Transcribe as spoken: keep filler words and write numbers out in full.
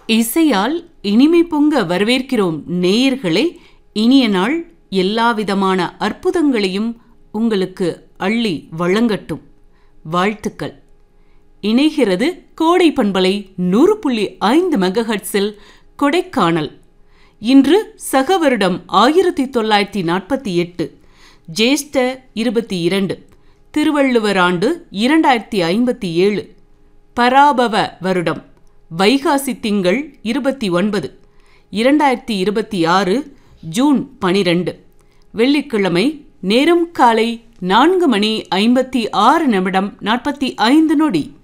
இசையால் இனிமை பொங்க வரவேற்கிறோம் நேயர்களே. இனிய நாள் எல்லாவிதமான அற்புதங்களையும் உங்களுக்கு அள்ளி வழங்கட்டும். வாழ்த்துக்கள். இணைகிறது கோடை பண்பலை நூறு புள்ளி ஐந்து மெகாஹெர்ட்ஸில் கொடைக்கானல். இன்று சக வருடம் ஆயிரத்தி தொள்ளாயிரத்தி நாற்பத்தி எட்டு ஜேஷ்ட இருபத்தி இரண்டு, திருவள்ளுவர் ஆண்டு இரண்டாயிரத்தி ஐம்பத்தி ஏழு, பராபவ வருடம் வைகாசி திங்கள் இருபத்தி ஒன்பது, இரண்டாயிரத்தி இருபத்தி ஆறு ஜூன் பனிரெண்டு, வெள்ளிக்கிழமை. நேரம் காலை நான்கு மணி ஐம்பத்தி ஆறு நிமிடம் நாற்பத்தி ஐந்து நொடி.